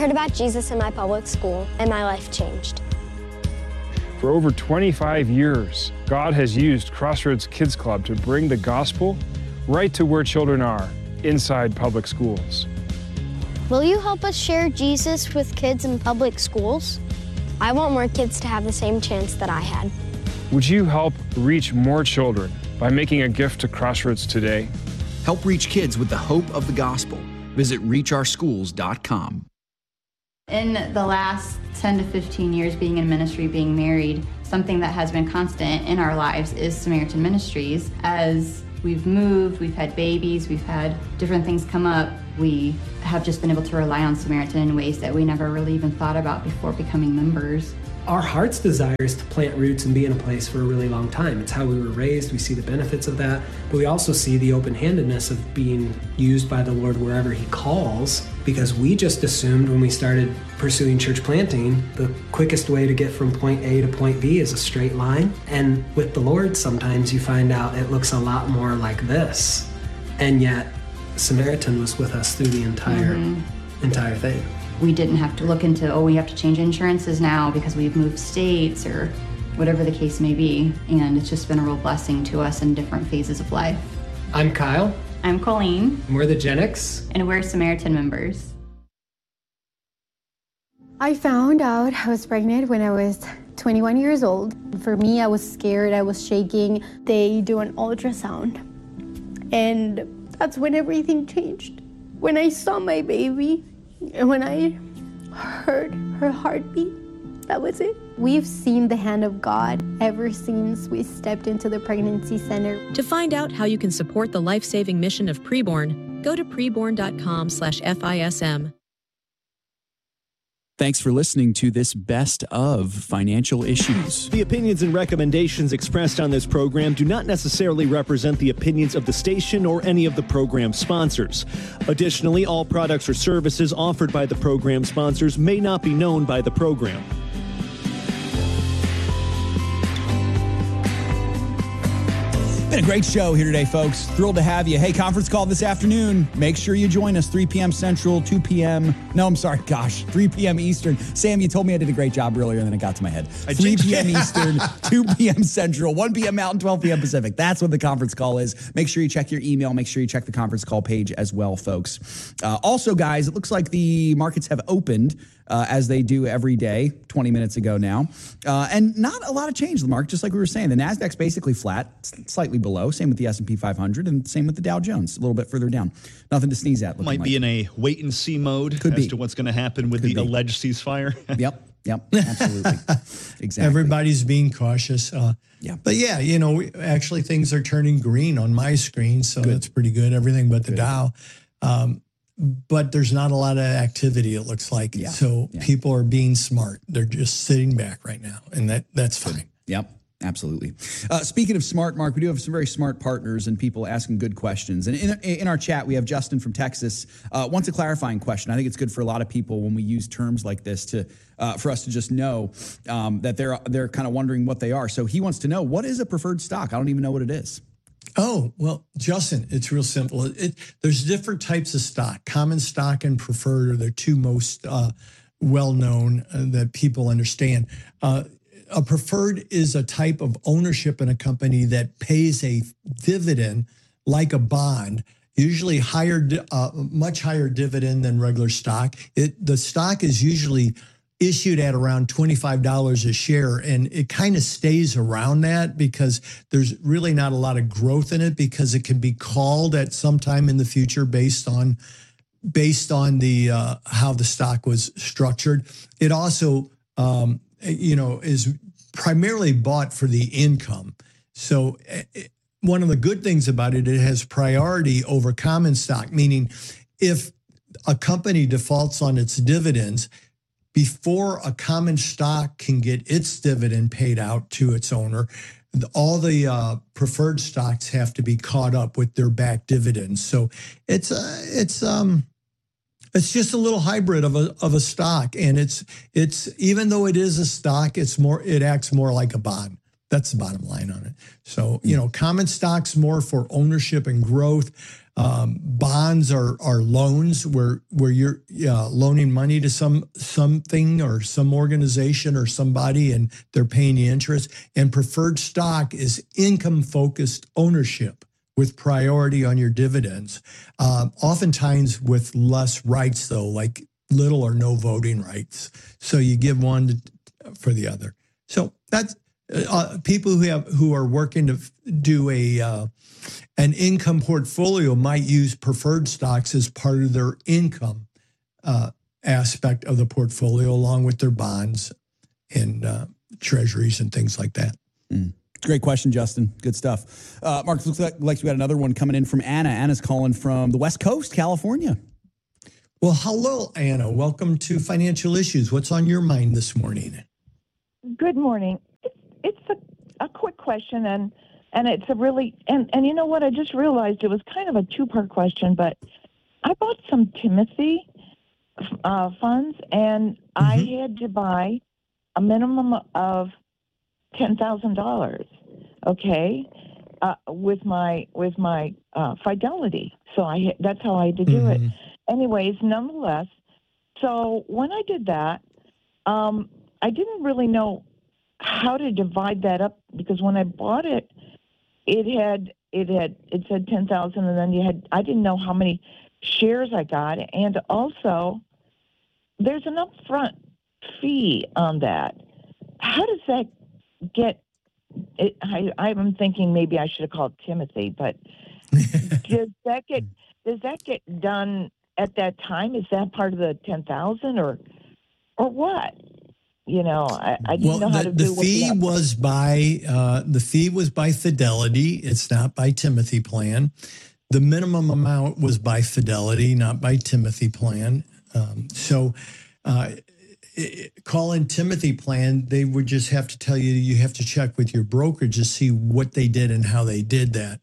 heard about Jesus in my public school, and my life changed. For over 25 years, God has used Crossroads Kids Club to bring the gospel right to where children are, inside public schools. Will you help us share Jesus with kids in public schools? I want more kids to have the same chance that I had. Would you help reach more children by making a gift to Crossroads today? Help reach kids with the hope of the gospel. Visit reachourschools.com. In the last 10 to 15 years being in ministry, being married, something that has been constant in our lives is Samaritan Ministries. As we've moved, we've had babies, we've had different things come up, we have just been able to rely on Samaritan in ways that we never really even thought about before becoming members. Our heart's desire is to plant roots and be in a place for a really long time. It's how we were raised. We see the benefits of that, but we also see the open-handedness of being used by the Lord wherever He calls, because we just assumed when we started pursuing church planting, the quickest way to get from point A to point B is a straight line. And with the Lord, sometimes you find out it looks a lot more like this. And yet, Samaritan was with us through the entire thing. We didn't have to look into, we have to change insurances now because we've moved states or whatever the case may be. And it's just been a real blessing to us in different phases of life. I'm Kyle. I'm Colleen. And we're the Gen X. And we're Samaritan members. I found out I was pregnant when I was 21 years old. For me, I was scared, I was shaking. They do an ultrasound. And that's when everything changed. When I saw my baby, and when I heard her heartbeat, that was it. We've seen the hand of God ever since we stepped into the pregnancy center. To find out how you can support the life-saving mission of Preborn, go to preborn.com/FISM. Thanks for listening to this Best of Financial Issues. The opinions and recommendations expressed on this program do not necessarily represent the opinions of the station or any of the program sponsors. Additionally, all products or services offered by the program sponsors may not be known by the program. Been a great show here today, folks. Thrilled to have you. Hey, conference call this afternoon. Make sure you join us, 3 p.m. Central, 3 p.m. Eastern. Sam, you told me I did a great job earlier, and then it got to my head. 3 p.m. Eastern, 2 p.m. Central, 1 p.m. Mountain, 12 p.m. Pacific. That's what the conference call is. Make sure you check your email. Make sure you check the conference call page as well, folks. Also, guys, it looks like the markets have opened as they do every day, 20 minutes ago now. And not a lot of change, Mark, just like we were saying. The NASDAQ's basically flat, slightly below. Same with the S&P 500 and same with the Dow Jones, a little bit further down. Nothing to sneeze at. Might be in a wait-and-see mode to what's going to happen with the alleged ceasefire. Yep, absolutely. Exactly. Everybody's being cautious. But yeah, actually things are turning green on my screen, so that's pretty good. Everything but the Dow. But there's not a lot of activity, it looks like. So people are being smart. They're just sitting back right now, and that's fine. Yep, absolutely. Speaking of smart, Mark, we do have some very smart partners and people asking good questions. And in our chat, we have Justin from Texas wants a clarifying question. I think it's good for a lot of people when we use terms like this for us to just know that they're kind of wondering what they are. So he wants to know, what is a preferred stock? I don't even know what it is. Oh, well, Justin, it's real simple. There's different types of stock. Common stock and preferred are the two most well-known that people understand. A preferred is a type of ownership in a company that pays a dividend like a bond, usually much higher dividend than regular stock. The stock is usually issued at around $25 a share, and it kind of stays around that because there's really not a lot of growth in it, because it can be called at some time in the future based on the how the stock was structured. It also is primarily bought for the income. So one of the good things about it has priority over common stock, meaning if a company defaults on its dividends, before a common stock can get its dividend paid out to its owner, all the preferred stocks have to be caught up with their back dividends. So it's just a little hybrid of a stock, and it's even though it is a stock, it acts more like a bond. That's the bottom line on it. So common stocks more for ownership and growth. Bonds are loans where you're loaning money to something or some organization or somebody, and they're paying you interest. And preferred stock is income-focused ownership with priority on your dividends. Oftentimes with less rights, though, like little or no voting rights. So you give one for the other. So that's people who are working to do an income portfolio might use preferred stocks as part of their income aspect of the portfolio, along with their bonds and treasuries and things like that. Great question, Justin. Good stuff. Mark, looks like we got another one coming in from Anna. Anna's calling from the West Coast, California. Well, hello, Anna. Welcome to Financial Issues. What's on your mind this morning? Good morning. It's a quick question, and it's a really, and you know what, I just realized it was kind of a two-part question, but I bought some Timothy funds, and I had to buy a minimum of $10,000, okay, with my Fidelity. So that's how I had to do it. Anyways, nonetheless, so when I did that, I didn't really know how to divide that up, because when I bought it, it said 10,000, and then I didn't know how many shares I got, and also there's an upfront fee on that. How does that get? I'm thinking maybe I should have called Timothy, but does that get done at that time? Is that part of the 10,000 or what? You know, I didn't know how to do. The fee was by Fidelity. It's not by Timothy Plan. The minimum amount was by Fidelity, not by Timothy Plan. Calling Timothy Plan, they would just have to tell you have to check with your brokerage to see what they did and how they did that.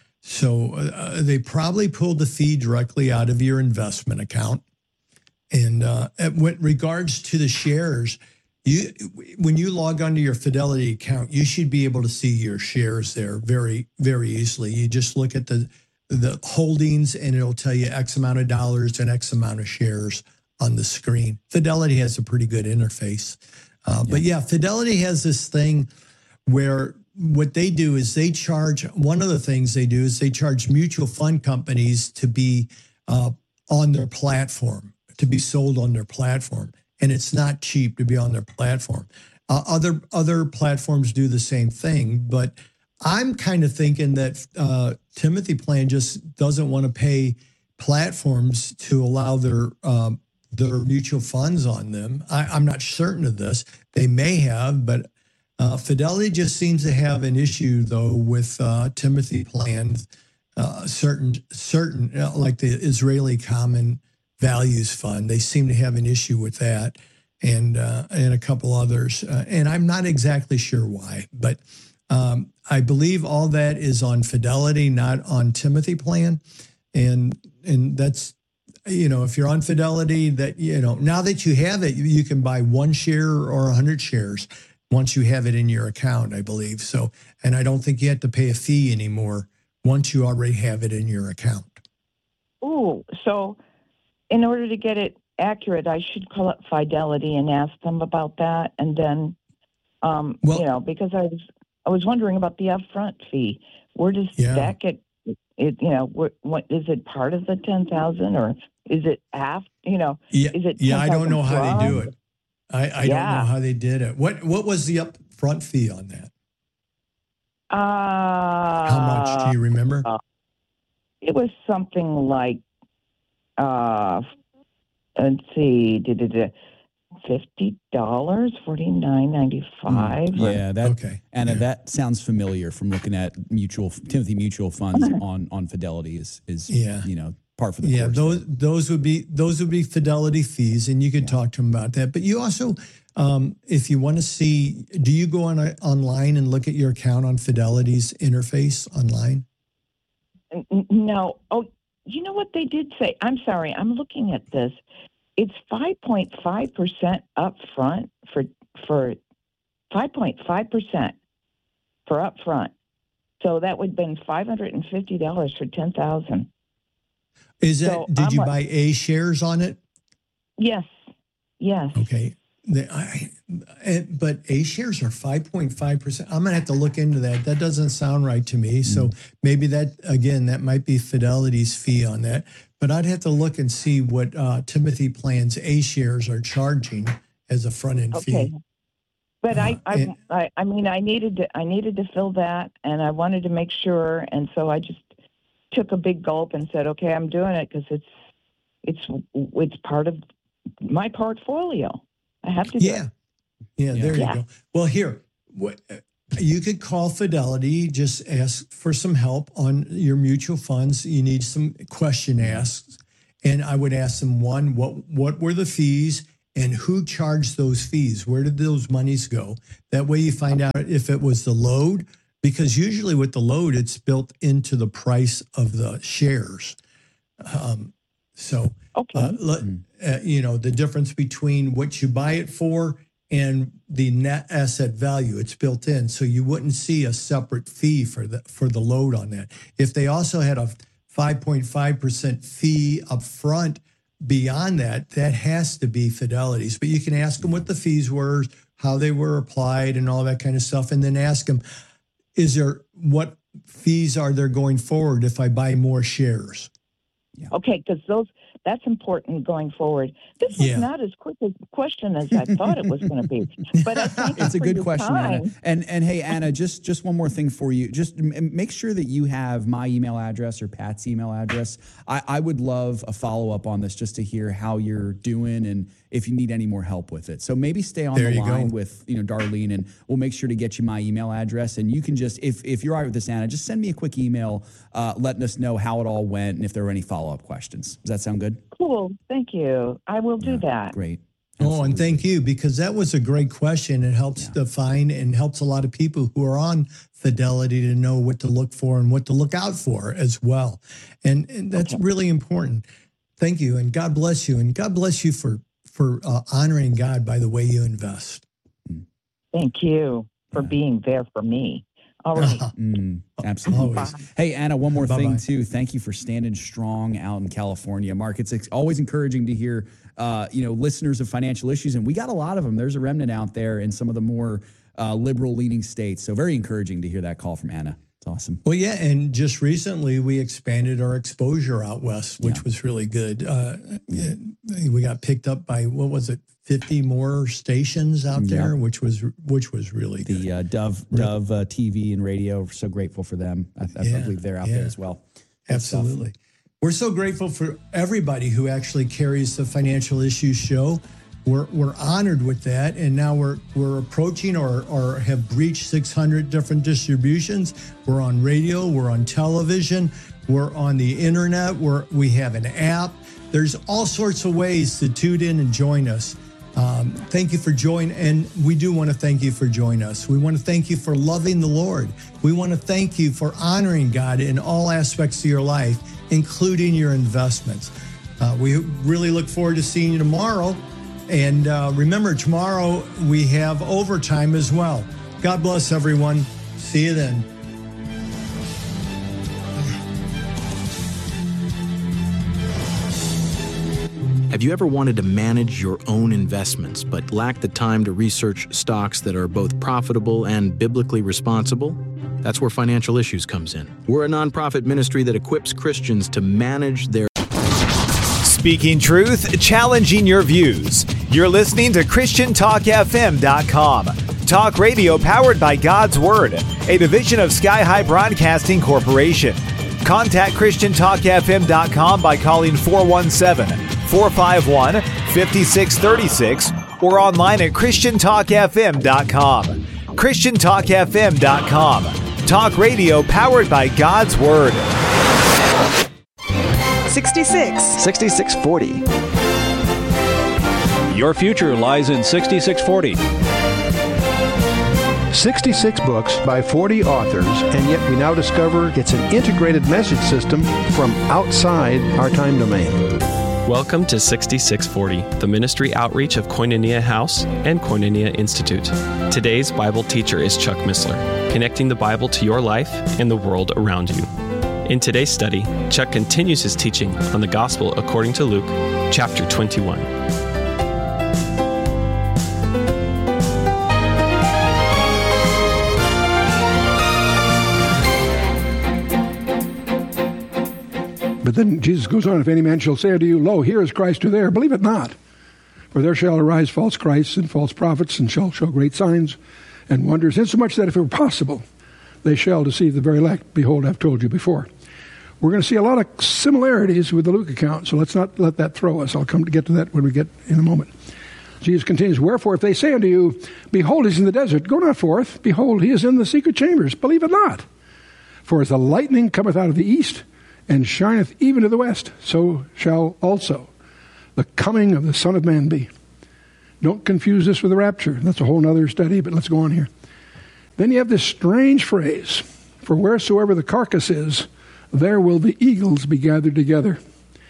So they probably pulled the fee directly out of your investment account. And with regards to the shares, when you log onto your Fidelity account, you should be able to see your shares there very, very easily. You just look at the holdings, and it'll tell you X amount of dollars and X amount of shares on the screen. Fidelity has a pretty good interface. But yeah, Fidelity has this thing where what they do is one of the things they do is they charge mutual fund companies to be on their platform, to be sold on their platform. And it's not cheap to be on their platform. Other platforms do the same thing, but I'm kind of thinking that Timothy Plan just doesn't want to pay platforms to allow their mutual funds on them. I'm not certain of this. They may have, but Fidelity just seems to have an issue, though, with Timothy Plan, certain like the Israeli Common Values Fund. They seem to have an issue with that, and a couple others. And I'm not exactly sure why, but I believe all that is on Fidelity, not on Timothy Plan. And that's, if you're on Fidelity, that, now that you have it, you can buy one share or 100 shares once you have it in your account, I believe. So, and I don't think you have to pay a fee anymore once you already have it in your account. Ooh, so in order to get it accurate, I should call up Fidelity and ask them about that. And then, because I was wondering about the upfront fee. Where does that get it? What is it, part of the 10,000, or is it half? Is it? Yeah, I don't know how they do it. I don't know how they did it. What was the upfront fee on that? How much do you remember? It was something like, let's see, $50, $49.95. Yeah, okay. Anna, that sounds familiar from looking at Timothy Mutual Funds on Fidelity is par for the course. Those would be Fidelity fees, and you could talk to them about that. But you also, if you want to see, do you go online and look at your account on Fidelity's interface online? No. Oh, you know what they did say? I'm sorry, I'm looking at this. It's 5.5% up front for 5.5% for upfront. So that would have been $550 for 10,000. Is that? Did you buy A shares on it? Yes. Okay. But A shares are 5.5%. I'm going to have to look into that. That doesn't sound right to me. So maybe that might be Fidelity's fee on that. But I'd have to look and see what Timothy Plan's A shares are charging as a front end fee. But I needed to fill that, and I wanted to make sure, and so I just took a big gulp and said, okay, I'm doing it because it's part of my portfolio. I have to do it. Yeah, there you go. Well, here, you could call Fidelity, just ask for some help on your mutual funds. You need some question asks. And I would ask them, one, what were the fees and who charged those fees? Where did those monies go? That way you find out if it was the load, because usually with the load, it's built into the price of the shares. The difference between what you buy it for and the net asset value, it's built in. So you wouldn't see a separate fee for the load on that. If they also had a 5.5% fee up front beyond that, that has to be Fidelity's. But you can ask them what the fees were, how they were applied, and all that kind of stuff. And then ask them, what fees are there going forward if I buy more shares? Yeah. Okay, because that's important going forward. This was not as quick a question as I thought it was going to be. But I think it's a good question, Anna. And hey, Anna, just one more thing for you. Just make sure that you have my email address or Pat's email address. I would love a follow-up on this just to hear how you're doing and if you need any more help with it. So maybe stay on the line with Darlene, and we'll make sure to get you my email address. And you can just, if you're all right with this, Anna, just send me a quick email letting us know how it all went and if there were any follow-up questions. Does that sound good? Cool. Thank you. I will do that. Great. Absolutely. Oh, and thank you, because that was a great question. It helps define and helps a lot of people who are on Fidelity to know what to look for and what to look out for as well. And that's really important. Thank you. And God bless you. And God bless you for honoring God by the way you invest. Thank you for being there for me. All right. Absolutely. Always. Hey, Anna, one more thing, too. Thank you for standing strong out in California. Mark, it's always encouraging to hear, listeners of Financial Issues, and we got a lot of them. There's a remnant out there in some of the more liberal-leaning states, so very encouraging to hear that call from Anna. It's awesome. Well, yeah, and just recently we expanded our exposure out west, which was really good. We got picked up by, 50 more stations out there, which was really good. The Dove TV and radio, we're so grateful for them. I believe they're out there as well. Absolutely. We're so grateful for everybody who actually carries the Financial Issues show. We're honored with that, and now we're approaching or have reached 600 different distributions. We're on radio, we're on television, we're on the internet, we have an app. There's all sorts of ways to tune in and join us. Thank you for joining, and we do want to thank you for joining us. We want to thank you for loving the Lord. We want to thank you for honoring God in all aspects of your life, including your investments. We really look forward to seeing you tomorrow. And remember, tomorrow we have overtime as well. God bless everyone. See you then. Have you ever wanted to manage your own investments but lacked the time to research stocks that are both profitable and biblically responsible? That's where Financial Issues comes in. We're a nonprofit ministry that equips Christians to manage their... Speaking truth, challenging your views. You're listening to ChristianTalkFM.com. Talk radio powered by God's Word, a division of Sky High Broadcasting Corporation. Contact ChristianTalkFM.com by calling 417-451-5636 or online at ChristianTalkFM.com. ChristianTalkFM.com. Talk radio powered by God's Word. 6640. Your future lies in 6640. 66 books by 40 authors, and yet we now discover it's an integrated message system from outside our time domain. Welcome to 6640, the ministry outreach of Koinonia House and Koinonia Institute. Today's Bible teacher is Chuck Missler, connecting the Bible to your life and the world around you. In today's study, Chuck continues his teaching on the Gospel according to Luke, chapter 21. But then Jesus goes on, if any man shall say unto you, Lo, here is Christ, or there, believe it not. For there shall arise false Christs and false prophets, and shall show great signs and wonders, insomuch that if it were possible, they shall deceive the very elect. Behold, I've told you before. We're going to see a lot of similarities with the Luke account, so let's not let that throw us. I'll come to get to that when we get in a moment. Jesus continues, wherefore, if they say unto you, Behold, he is in the desert, go not forth. Behold, he is in the secret chambers. Believe it not. For as the lightning cometh out of the east, and shineth even to the west, so shall also the coming of the Son of Man be. Don't confuse this with the rapture. That's a whole other study, but let's go on here. Then you have this strange phrase, for wheresoever the carcass is, there will the eagles be gathered together.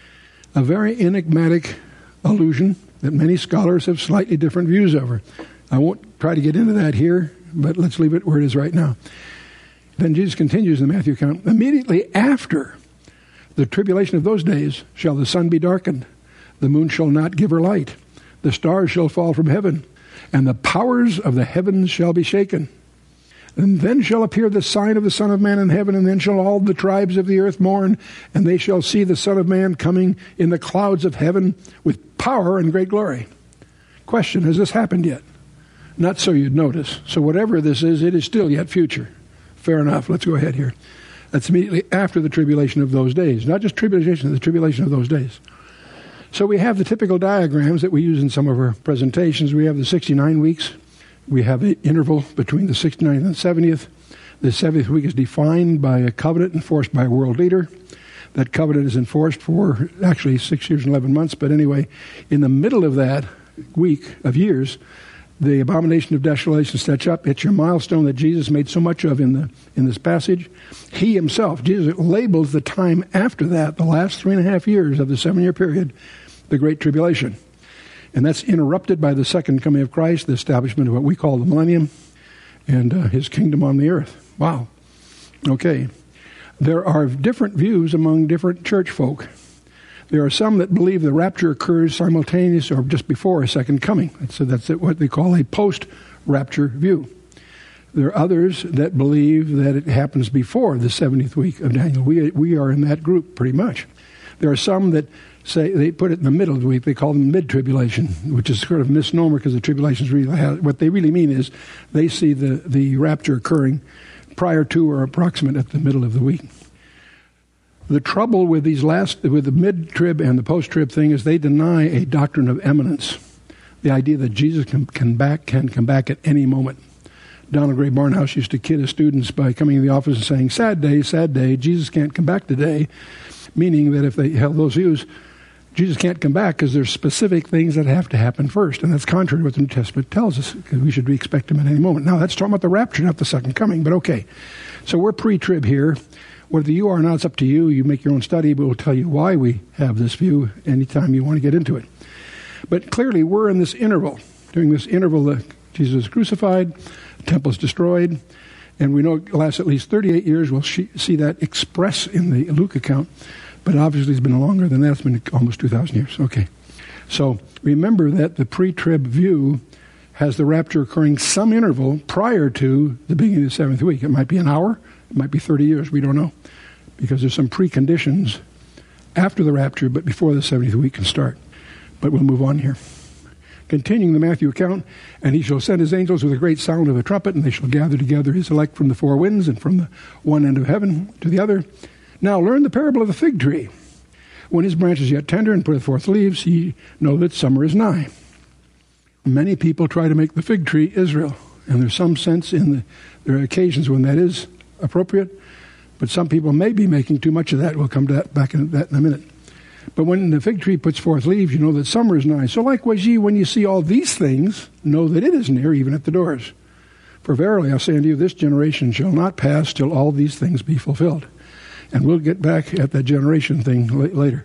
A very enigmatic allusion that many scholars have slightly different views over. I won't try to get into that here, but let's leave it where it is right now. Then Jesus continues in the Matthew account, immediately after the tribulation of those days shall the sun be darkened, the moon shall not give her light, the stars shall fall from heaven, and the powers of the heavens shall be shaken. And then shall appear the sign of the Son of Man in heaven, and then shall all the tribes of the earth mourn, and they shall see the Son of Man coming in the clouds of heaven with power and great glory. Question, has this happened yet? Not so you'd notice. So whatever this is, it is still yet future. Fair enough. Let's go ahead here. That's immediately after the tribulation of those days. Not just tribulation, the tribulation of those days. So we have the typical diagrams that we use in some of our presentations. We have the 69 weeks. We have an interval between the 69th and 70th. The 70th week is defined by a covenant enforced by a world leader. That covenant is enforced for actually 6 years and 11 months. But anyway, in the middle of that week of years, the abomination of desolation sets up. It's your milestone that Jesus made so much of in this passage. He himself, Jesus, labels the time after that, the last 3.5 years of the 7-year period, the Great Tribulation. And that's interrupted by the second coming of Christ, the establishment of what we call the millennium, and his kingdom on the earth. Wow. Okay. There are different views among different church folk. There are some that believe the rapture occurs simultaneous or just before a second coming. So that's what they call a post-rapture view. There are others that believe that it happens before the 70th week of Daniel. We are in that group pretty much. There are some that say, they put it in the middle of the week. They call them mid-tribulation, which is sort of a misnomer because the tribulations really what they really mean is they see the rapture occurring prior to or approximate at the middle of the week. The trouble with with the mid-trib and the post-trib thing is they deny a doctrine of imminence, the idea that Jesus can come back at any moment. Donald Gray Barnhouse used to kid his students by coming to the office and saying, sad day, Jesus can't come back today, meaning that if they held those views, Jesus can't come back because there's specific things that have to happen first, and that's contrary to what the New Testament tells us, because we should expect him at any moment. Now, that's talking about the rapture, not the second coming, but okay. So we're pre-trib here. Whether you are or not, it's up to you. You make your own study, but we'll tell you why we have this view anytime you want to get into it. But clearly, we're in this interval. During this interval, Jesus is crucified, the temple is destroyed, and we know it lasts at least 38 years. We'll see that expressed in the Luke account, but obviously it's been longer than that. It's been almost 2,000 years. Okay. So remember that the pre-trib view has the rapture occurring some interval prior to the beginning of the 7th week. It might be an hour. It might be 30 years. We don't know, because there's some preconditions after the rapture, but before the 70th week can start. But we'll move on here. Continuing the Matthew account, and he shall send his angels with a great sound of a trumpet, and they shall gather together his elect from the four winds and from the one end of heaven to the other. Now learn the parable of the fig tree. When his branch is yet tender and putteth forth leaves, ye know that summer is nigh. Many people try to make the fig tree Israel, and there's some sense there are occasions when that is appropriate, but some people may be making too much of that. We'll come to that back in a minute. But when the fig tree puts forth leaves, you know that summer is nigh. So likewise ye, when you see all these things, know that it is near, even at the doors. For verily I say unto you, this generation shall not pass till all these things be fulfilled. And we'll get back at that generation thing later.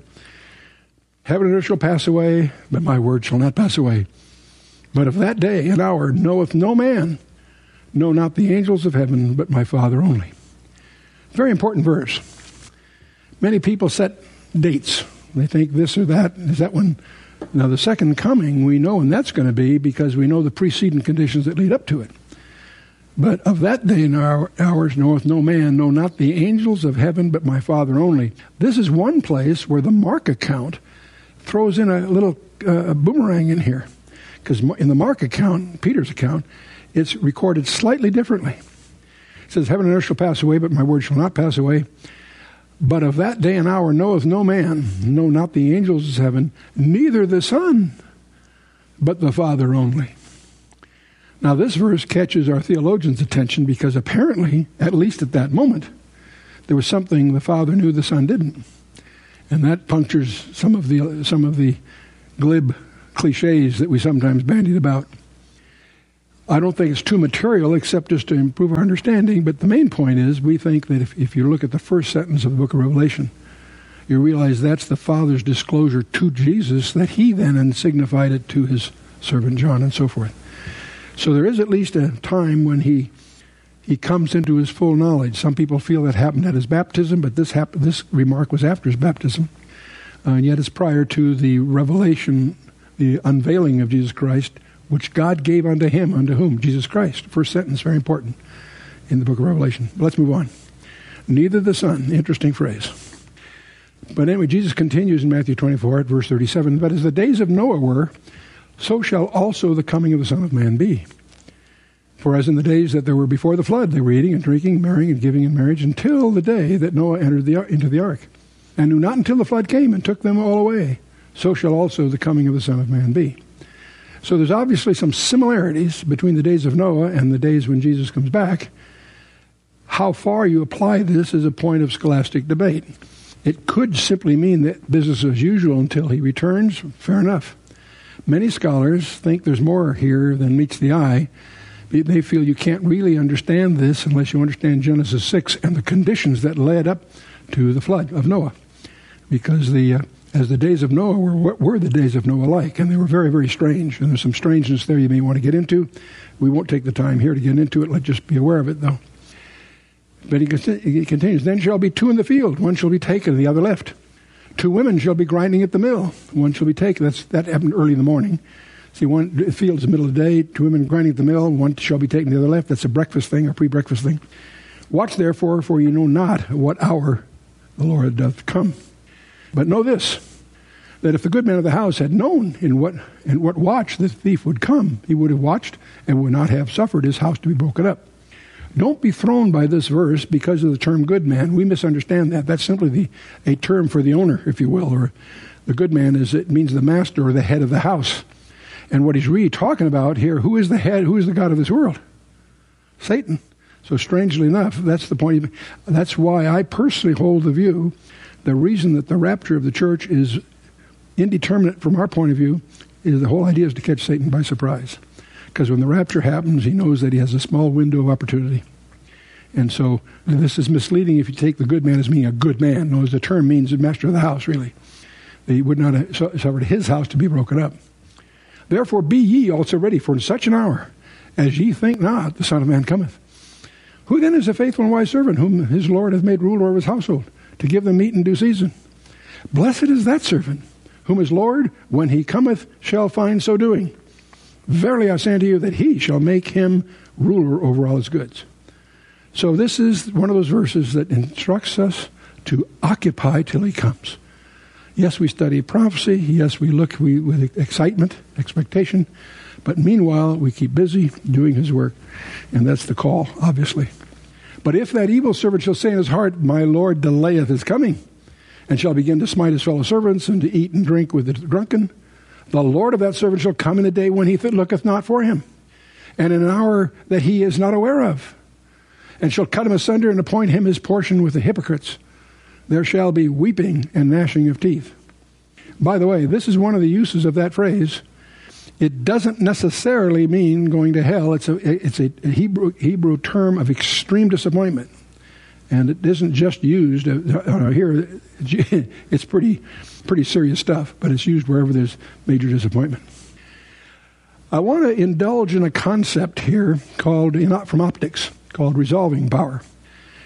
Heaven and earth shall pass away, but my word shall not pass away. But of that day and hour knoweth no man, no, not the angels of heaven, but my Father only. Very important verse. Many people set dates. They think this or that. Is that one? Now, the second coming, we know when that's going to be because we know the preceding conditions that lead up to it. But of that day and hours knoweth no man, no, not the angels of heaven, but my Father only. This is one place where the Mark account throws in a little boomerang in here. Because in the Mark account, Peter's account, it's recorded slightly differently. It says, heaven and earth shall pass away, but my word shall not pass away. But of that day and hour knoweth no man, no, not the angels of heaven, neither the Son, but the Father only. Now, this verse catches our theologians' attention because apparently, at least at that moment, there was something the Father knew the Son didn't. And that punctures some of the glib cliches that we sometimes bandied about. I don't think it's too material except just to improve our understanding, but the main point is we think that if you look at the first sentence of the book of Revelation, you realize that's the Father's disclosure to Jesus, that he then signified it to his servant John and so forth. So there is at least a time when he comes into his full knowledge. Some people feel that happened at his baptism, but this remark was after his baptism. And yet it's prior to the revelation, the unveiling of Jesus Christ, which God gave unto him, unto whom? Jesus Christ. First sentence, very important in the book of Revelation. But let's move on. Neither the Son, interesting phrase. But anyway, Jesus continues in Matthew 24 at verse 37, but as the days of Noah were, so shall also the coming of the Son of Man be. For as in the days that there were before the flood, they were eating and drinking, marrying and giving in marriage, until the day that Noah entered into the ark, and knew not until the flood came and took them all away. So shall also the coming of the Son of Man be. So there's obviously some similarities between the days of Noah and the days when Jesus comes back. How far you apply this is a point of scholastic debate. It could simply mean that business as usual until he returns. Fair enough. Many scholars think there's more here than meets the eye. They feel you can't really understand this unless you understand Genesis 6 and the conditions that led up to the flood of Noah. Because as the days of Noah were the days of Noah like, and they were very, very strange. And there's some strangeness there you may want to get into. We won't take the time here to get into it. Let's just be aware of it, though. But he continues, then shall be two in the field. One shall be taken and the other left. Two women shall be grinding at the mill. One shall be taken. That happened early in the morning. See, one field's the middle of the day. Two women grinding at the mill. One shall be taken, the other left. That's a breakfast thing, or pre-breakfast thing. Watch therefore, for you know not what hour the Lord doth come. But know this, that if the good man of the house had known in what watch the thief would come, he would have watched and would not have suffered his house to be broken up. Don't be thrown by this verse because of the term good man. We misunderstand that. That's simply a term for the owner, if you will, or the good man it means the master or the head of the house. And what he's really talking about here, who is the head, who is the God of this world? Satan. So strangely enough, that's the point. That's why I personally hold the view, the reason that the rapture of the church is indeterminate from our point of view is the whole idea is to catch Satan by surprise. Because when the rapture happens, he knows that he has a small window of opportunity. And so this is misleading if you take the good man as meaning a good man. No, as the term means the master of the house, really. He would not have suffered his house to be broken up. Therefore be ye also ready, for in such an hour as ye think not, the Son of Man cometh. Who then is a faithful and wise servant, whom his Lord hath made ruler over his household, to give them meat in due season? Blessed is that servant, whom his Lord, when he cometh, shall find so doing. Verily I say unto you, that he shall make him ruler over all his goods. So this is one of those verses that instructs us to occupy till he comes. Yes, we study prophecy. Yes, we look with excitement, expectation. But meanwhile, we keep busy doing his work. And that's the call, obviously. But if that evil servant shall say in his heart, my Lord delayeth his coming, and shall begin to smite his fellow servants, and to eat and drink with the drunken, the Lord of that servant shall come in a day when he looketh not for him, and in an hour that he is not aware of, and shall cut him asunder and appoint him his portion with the hypocrites. There shall be weeping and gnashing of teeth. By the way, this is one of the uses of that phrase. It doesn't necessarily mean going to hell. It's a Hebrew term of extreme disappointment. And it isn't just used here. It's pretty serious stuff, but it's used wherever there's major disappointment. I want to indulge in a concept here called, from optics, called resolving power.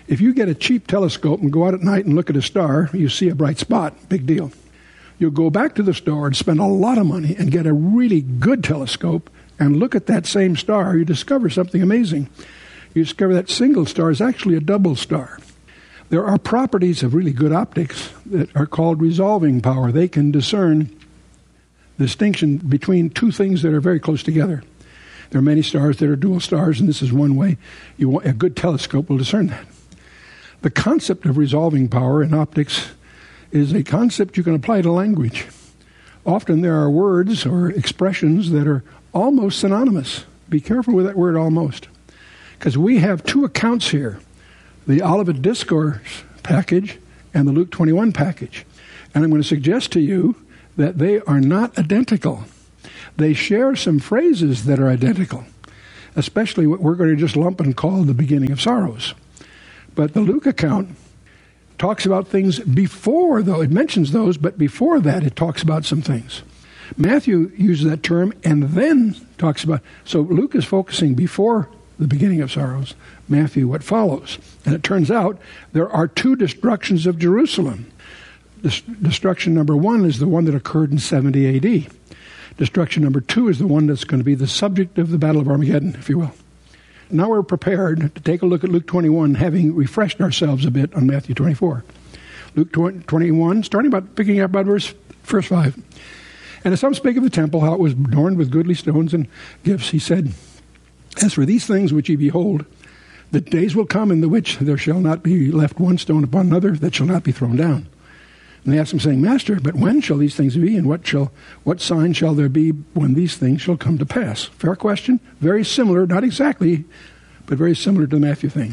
If you get a cheap telescope and go out at night and look at a star, you see a bright spot, big deal. You'll go back to the store and spend a lot of money and get a really good telescope and look at that same star. You discover something amazing. You discover that single star is actually a double star. There are properties of really good optics that are called resolving power. They can discern distinction between two things that are very close together. There are many stars that are dual stars, and this is one way a good telescope will discern that. The concept of resolving power in optics is a concept you can apply to language. Often there are words or expressions that are almost synonymous. Be careful with that word almost. Because we have two accounts here, the Olivet Discourse package and the Luke 21 package. And I'm going to suggest to you that they are not identical. They share some phrases that are identical, especially what we're going to just lump and call the beginning of sorrows. But the Luke account talks about things before, though. It mentions those, but before that it talks about some things. Matthew uses that term and then talks about, so Luke is focusing before the beginning of sorrows, Matthew what follows. And it turns out there are two destructions of Jerusalem. Destruction number one is the one that occurred in 70 A.D. Destruction number two is the one that's going to be the subject of the Battle of Armageddon, if you will. Now we're prepared to take a look at Luke 21, having refreshed ourselves a bit on Matthew 24. Luke 21, picking up about verse 5. And as some spake of the temple, how it was adorned with goodly stones and gifts, he said, as for these things which ye behold, the days will come in the which there shall not be left one stone upon another that shall not be thrown down. And they asked him, saying, Master, but when shall these things be, and what sign shall there be when these things shall come to pass? Fair question. Very similar, not exactly, but very similar to the Matthew thing.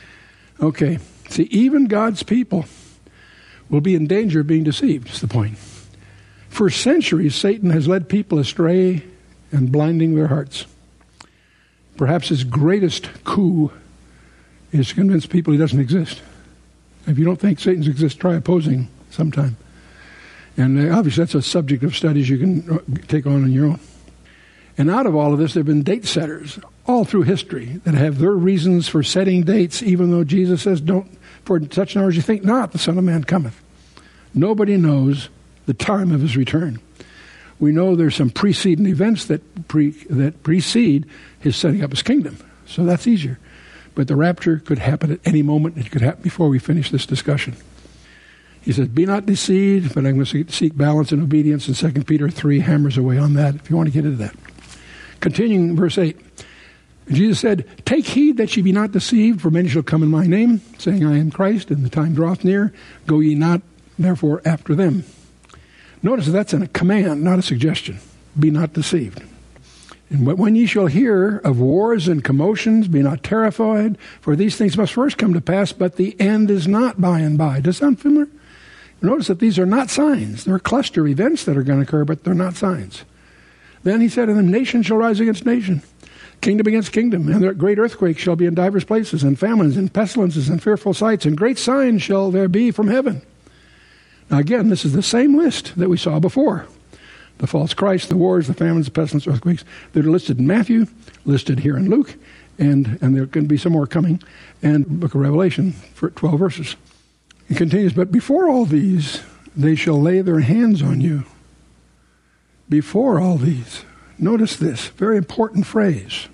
Okay. See, even God's people will be in danger of being deceived, is the point. For centuries, Satan has led people astray and blinding their hearts. Perhaps his greatest coup is to convince people he doesn't exist. If you don't think Satan exists, try opposing sometime. And obviously that's a subject of studies you can take on your own. And out of all of this, there have been date setters all through history that have their reasons for setting dates, even though Jesus says, don't, for such an hour as you think not, the Son of Man cometh. Nobody knows the time of his return. We know there's some preceding events that precede his setting up his kingdom. So that's easier. But the rapture could happen at any moment. It could happen before we finish this discussion. He says, be not deceived, but I'm going to seek balance and obedience. And 2 Peter 3 hammers away on that, if you want to get into that. Continuing verse 8. Jesus said, take heed that ye be not deceived, for many shall come in my name, saying, I am Christ, and the time draweth near. Go ye not, therefore, after them. Notice that's a command, not a suggestion. Be not deceived. And when ye shall hear of wars and commotions, be not terrified, for these things must first come to pass, but the end is not by and by. Does that sound familiar? Notice that these are not signs. They're cluster events that are going to occur, but they're not signs. Then he said, and the nation shall rise against nation, kingdom against kingdom, and there great earthquakes shall be in divers places, and famines, and pestilences, and fearful sights, and great signs shall there be from heaven. Now again, this is the same list that we saw before. The false Christ, the wars, the famines, the pestilence, earthquakes, that are listed in Matthew, listed here in Luke, and there can be some more coming, and Book of Revelation for 12 verses. It continues, but before all these, they shall lay their hands on you. Before all these. Notice this, very important phrase.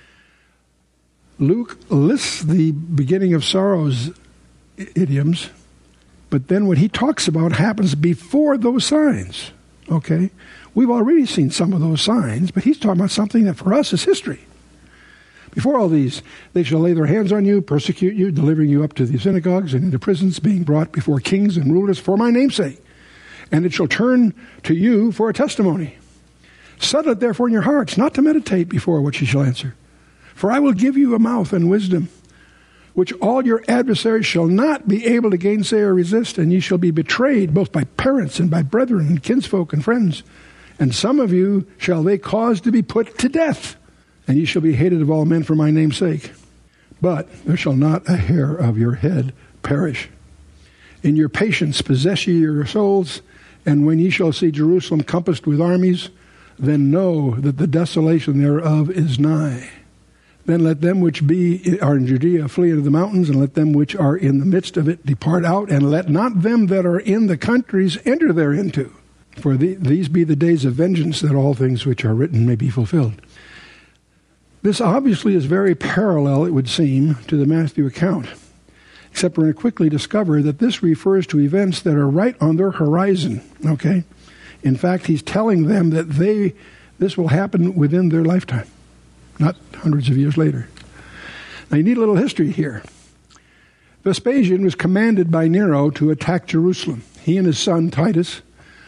Luke lists the beginning of sorrows idioms, but then what he talks about happens before those signs. Okay? We've already seen some of those signs, but he's talking about something that for us is history. Before all these, they shall lay their hands on you, persecute you, delivering you up to the synagogues and into prisons, being brought before kings and rulers for my name's sake. And it shall turn to you for a testimony. Settle it therefore in your hearts, not to meditate before what ye shall answer. For I will give you a mouth and wisdom, which all your adversaries shall not be able to gainsay or resist, and ye shall be betrayed both by parents and by brethren and kinsfolk and friends. And some of you shall they cause to be put to death, and ye shall be hated of all men for my name's sake. But there shall not a hair of your head perish. In your patience possess ye your souls, and when ye shall see Jerusalem compassed with armies, then know that the desolation thereof is nigh. Then let them which are in Judea flee into the mountains, and let them which are in the midst of it depart out, and let not them that are in the countries enter thereinto. For these be the days of vengeance, that all things which are written may be fulfilled. This obviously is very parallel, it would seem, to the Matthew account, except we're going to quickly discover that this refers to events that are right on their horizon, okay? In fact, he's telling them that this will happen within their lifetime, not hundreds of years later. Now, you need a little history here. Vespasian was commanded by Nero to attack Jerusalem. He and his son Titus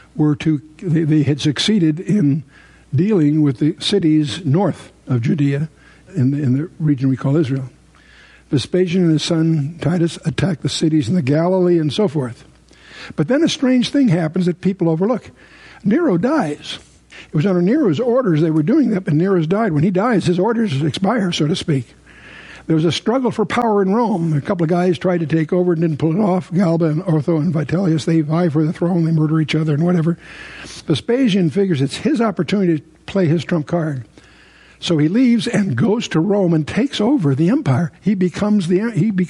they had succeeded in dealing with the cities north of Judea in the region we call Israel. Vespasian and his son Titus attacked the cities in the Galilee and so forth. But then a strange thing happens that people overlook. Nero dies. It was under Nero's orders they were doing that, but Nero's died. When he dies, his orders expire, so to speak. There was a struggle for power in Rome. A couple of guys tried to take over and didn't pull it off. Galba and Otho and Vitellius, they vie for the throne. They murder each other and whatever. Vespasian figures it's his opportunity to play his trump card. So he leaves and goes to Rome and takes over the empire. He becomes the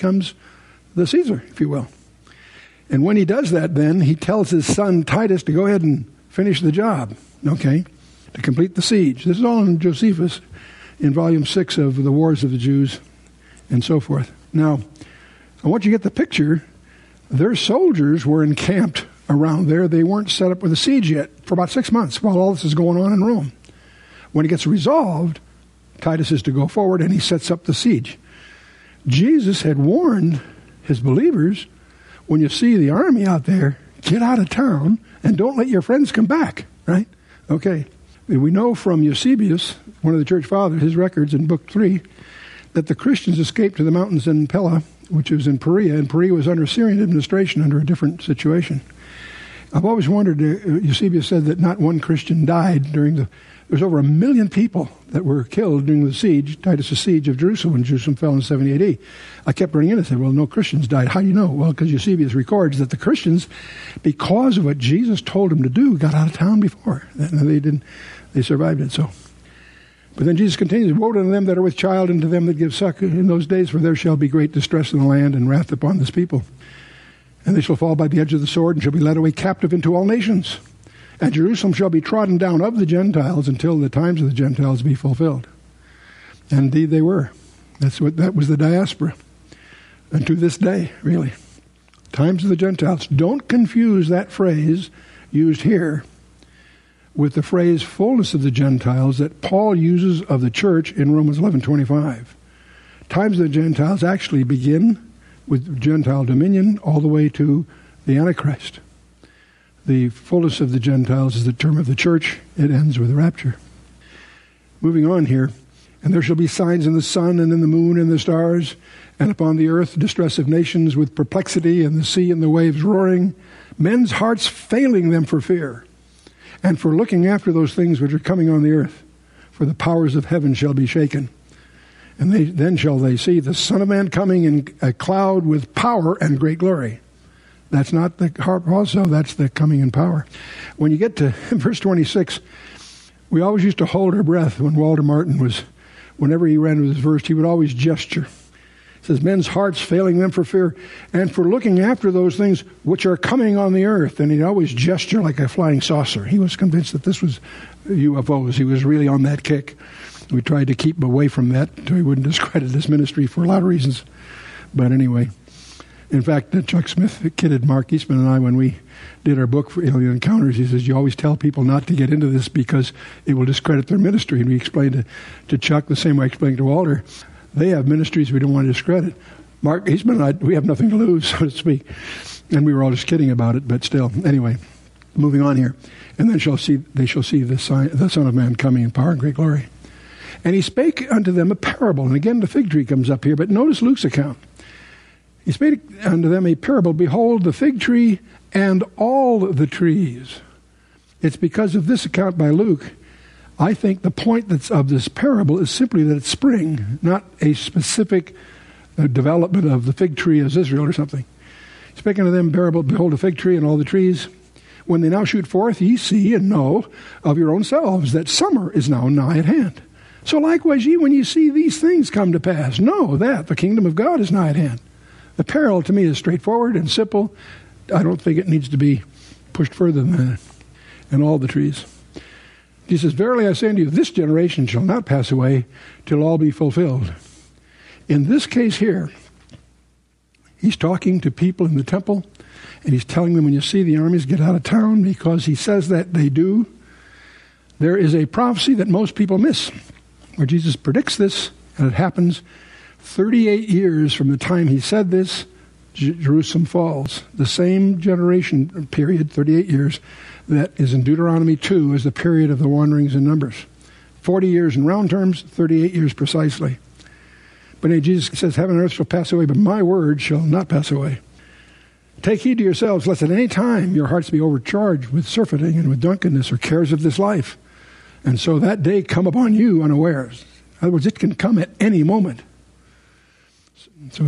Caesar, if you will. And when he does that, then he tells his son Titus to go ahead and finish the job, okay, to complete the siege. This is all in Josephus in volume 6 of The Wars of the Jews and so forth. Now, I want you to get the picture. Their soldiers were encamped around there. They weren't set up with a siege yet for about 6 months while all this is going on in Rome. When it gets resolved, Titus is to go forward and he sets up the siege. Jesus had warned his believers, when you see the army out there, get out of town and don't let your friends come back, right? Okay. We know from Eusebius, one of the church fathers, his records in Book 3, that the Christians escaped to the mountains in Pella, which was in Perea, and Perea was under Syrian administration under a different situation. I've always wondered, Eusebius said that not one Christian died there was over 1 million people that were killed during the siege, Titus' siege of Jerusalem, when Jerusalem fell in 70 AD. I kept running in and said, well, no Christians died. How do you know? Well, because Eusebius records that the Christians, because of what Jesus told them to do, got out of town before. They survived it, so. But then Jesus continues, woe to them that are with child and to them that give suck in those days, for there shall be great distress in the land and wrath upon this people. And they shall fall by the edge of the sword and shall be led away captive into all nations. And Jerusalem shall be trodden down of the Gentiles until the times of the Gentiles be fulfilled. And indeed they were. That was the diaspora. And to this day, really. Times of the Gentiles. Don't confuse that phrase used here with the phrase fullness of the Gentiles that Paul uses of the church in Romans 11:25. Times of the Gentiles actually begin with Gentile dominion all the way to the Antichrist. The fullness of the Gentiles is the term of the church. It ends with the rapture. Moving on here. And there shall be signs in the sun and in the moon and the stars, and upon the earth distress of nations with perplexity, and the sea and the waves roaring, men's hearts failing them for fear, and for looking after those things which are coming on the earth. For the powers of heaven shall be shaken. And then shall they see the Son of Man coming in a cloud with power and great glory. That's not the harp also, that's the coming in power. When you get to verse 26, we always used to hold our breath when Walter Martin whenever he ran with his verse, he would always gesture. It says, men's hearts failing them for fear, and for looking after those things which are coming on the earth. And he'd always gesture like a flying saucer. He was convinced that this was UFOs. He was really on that kick. We tried to keep him away from that so he wouldn't discredit his ministry for a lot of reasons. But anyway, in fact, Chuck Smith kidded Mark Eastman and I when we did our book for Alien Encounters. He says, you always tell people not to get into this because it will discredit their ministry. And we explained to Chuck the same way I explained to Walter. They have ministries we don't want to discredit. Mark Eastman and I, we have nothing to lose, so to speak. And we were all just kidding about it, but still. Anyway, moving on here. And then they shall see the Son of Man coming in power and great glory. And he spake unto them a parable. And again, the fig tree comes up here, but notice Luke's account. He spake unto them a parable. Behold, the fig tree and all the trees. It's because of this account by Luke, I think the point of this parable is simply that it's spring, not a specific development of the fig tree as Israel or something. Speaking to them parable, behold, the fig tree and all the trees. When they now shoot forth, ye see and know of your own selves that summer is now nigh at hand. So likewise, ye, when ye see these things come to pass, know that the kingdom of God is nigh at hand. The parallel to me is straightforward and simple. I don't think it needs to be pushed further than that in all the trees. He says, verily I say unto you, this generation shall not pass away till all be fulfilled. In this case here, he's talking to people in the temple, and he's telling them, when you see the armies, get out of town, because he says that they do. There is a prophecy that most people miss, where Jesus predicts this, and it happens 38 years from the time he said this, Jerusalem falls. The same generation period, 38 years, that is in Deuteronomy 2 is the period of the wanderings in Numbers. 40 years in round terms, 38 years precisely. But Jesus says, heaven and earth shall pass away, but my word shall not pass away. Take heed to yourselves, lest at any time your hearts be overcharged with surfeiting and with drunkenness or cares of this life. And so that day come upon you unawares. In other words, it can come at any moment. So